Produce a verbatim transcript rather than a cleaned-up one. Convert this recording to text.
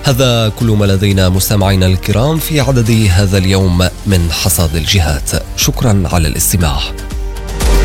هذا كل ما لدينا مستمعينا الكرام في عدد هذا اليوم من حصاد الجهات. شكرا على الاستماع.